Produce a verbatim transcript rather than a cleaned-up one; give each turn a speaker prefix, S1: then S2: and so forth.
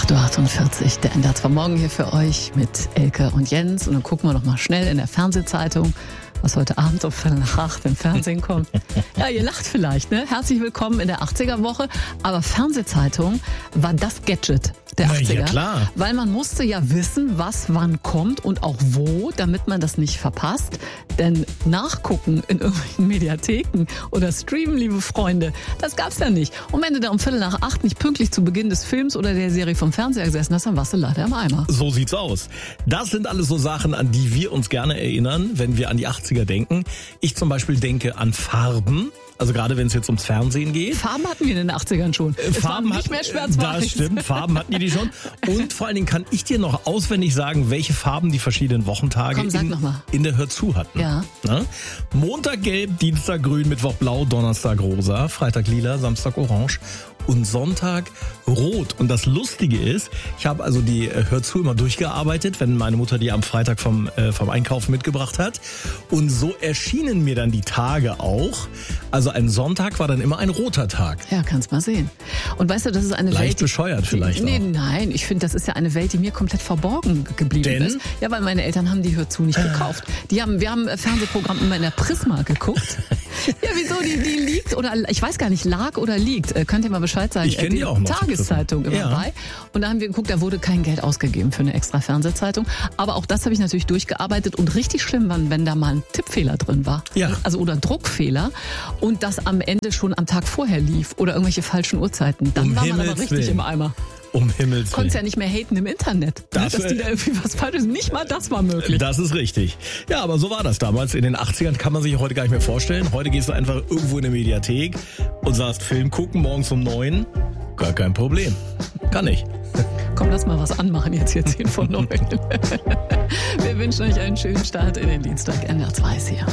S1: acht Uhr achtundvierzig, der N D R zwei Morgen hier für euch mit Elke und Jens. Und dann gucken wir noch mal schnell in der Fernsehzeitung, was heute Abend um Viertel nach acht im Fernsehen kommt. Ja, ihr lacht vielleicht, ne? Herzlich willkommen in der achtziger-Woche. Aber Fernsehzeitung war das Gadget der achtziger.
S2: Ja, klar.
S1: Weil man musste ja wissen, was wann kommt und auch wo, damit man das nicht verpasst. Denn nachgucken in irgendwelchen Mediatheken oder streamen, liebe Freunde, das gab's ja nicht. Und wenn du da um Viertel nach acht nicht pünktlich zu Beginn des Films oder der Serie vom Fernseher gesessen hast, dann warst du leider im Eimer.
S2: So sieht's aus. Das sind alles so Sachen, an die wir uns gerne erinnern, wenn wir an die achtziger denken. Ich zum Beispiel denke an Farben. Also gerade wenn es jetzt ums Fernsehen geht.
S1: Farben hatten wir in den achtzigern schon. Es
S2: Farben
S1: waren nicht mehr schwarz-weiß.
S2: Das stimmt, Farben hatten die die schon. Und vor allen Dingen kann ich dir noch auswendig sagen, welche Farben die verschiedenen Wochentage
S1: Komm, sag
S2: in,
S1: noch mal.
S2: in der Hör zu hatten.
S1: Ja.
S2: Na? Montag gelb, Dienstag grün, Mittwoch blau, Donnerstag rosa, Freitag lila, Samstag orange und Sonntag rot. Und das Lustige ist, ich habe also die Hör zu immer durchgearbeitet, wenn meine Mutter die am Freitag vom, äh, vom Einkaufen mitgebracht hat. Und so erschienen mir dann die Tage auch. Also ein Sonntag war dann immer ein roter Tag.
S1: Ja, kannst mal sehen. Und weißt du, das ist eine
S2: Leicht
S1: Welt... Leicht
S2: bescheuert vielleicht
S1: nee,
S2: auch.
S1: Nein, ich finde, das ist ja eine Welt, die mir komplett verborgen geblieben
S2: Denn?
S1: ist. Ja, weil meine Eltern haben die Hör zu nicht gekauft. Die haben, wir haben Fernsehprogramm immer in der Prisma geguckt. Ja, wieso? Die, die liegt oder, ich weiß gar nicht, lag oder liegt. Könnt ihr mal Bescheid sagen?
S2: Ich kenne die auch mal.
S1: Tageszeitung immer
S2: ja.
S1: bei. Und da haben wir geguckt, da wurde kein Geld ausgegeben für eine extra Fernsehzeitung. Aber auch das habe ich natürlich durchgearbeitet und richtig schlimm war, wenn da mal ein Tippfehler drin war.
S2: Ja.
S1: Also oder Druckfehler und das am Ende schon am Tag vorher lief oder irgendwelche falschen Uhrzeiten. Dann
S2: Um
S1: war man
S2: Himmels
S1: aber richtig
S2: Willen.
S1: im Eimer.
S2: Um Himmels Willen.
S1: Konntest ja nicht mehr haten im Internet,
S2: Das,
S1: dass die da irgendwie was falsch ist. Nicht mal das war möglich.
S2: Das ist richtig. Ja, aber so war das damals. In den achtzigern kann man sich heute gar nicht mehr vorstellen. Heute gehst du einfach irgendwo in eine Mediathek und sagst, Film gucken morgens um neun. Gar kein Problem. Kann ich.
S1: Komm, lass mal was anmachen jetzt hier zehn vor neun. Wir wünschen euch einen schönen Start in den Dienstag. N D R zwei ist hier.